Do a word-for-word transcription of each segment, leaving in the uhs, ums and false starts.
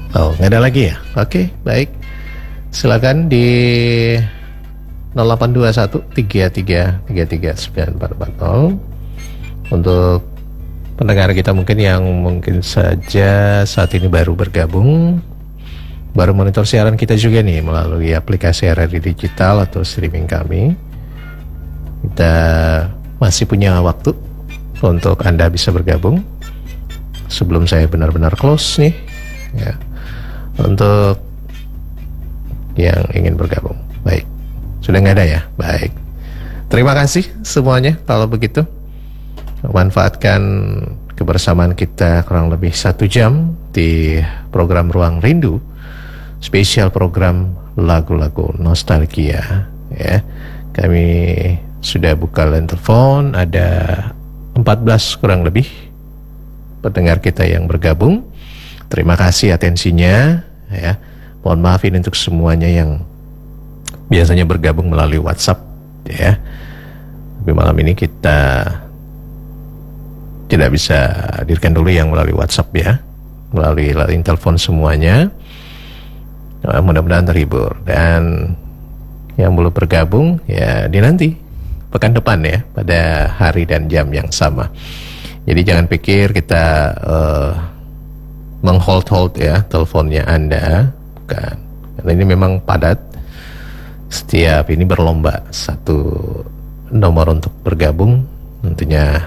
Oh, nggak ada lagi ya? Oke, baik. Silakan di nol delapan dua satu tiga tiga tiga tiga sembilan empat empat nol untuk pendengar kita mungkin yang mungkin saja saat ini baru bergabung, baru monitor siaran kita juga nih melalui aplikasi R R I Digital atau streaming kami. Kita masih punya waktu untuk Anda bisa bergabung sebelum saya benar-benar close nih ya, untuk yang ingin bergabung. Baik, sudah nggak ada ya? Baik, terima kasih semuanya. Kalau begitu, manfaatkan kebersamaan kita kurang lebih satu jam di program Ruang Rindu, spesial program lagu-lagu nostalgia ya. Kami sudah buka line telepon, ada empat belas kurang lebih pendengar kita yang bergabung. Terima kasih atensinya ya. Mohon maaf ini untuk semuanya yang biasanya bergabung melalui WhatsApp ya. Tapi malam ini kita tidak bisa hadirkan dulu yang melalui WhatsApp ya, melalui line telepon semuanya. Nah, mudah-mudahan terhibur, dan yang belum bergabung ya dinanti pekan depan ya, pada hari dan jam yang sama. Jadi jangan pikir kita uh, menghold-hold ya teleponnya Anda, bukan. Karena ini memang padat. Setiap ini berlomba satu nomor untuk bergabung, tentunya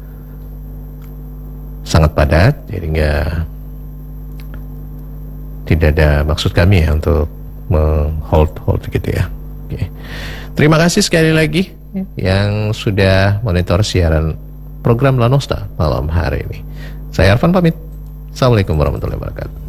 sangat padat. Jadi nggak, tidak ada maksud kami ya untuk menghold-hold gitu ya. Oke. Terima kasih sekali lagi yang sudah monitor siaran program La Nostal malam hari ini. Saya Arfan pamit. Assalamualaikum warahmatullahi wabarakatuh.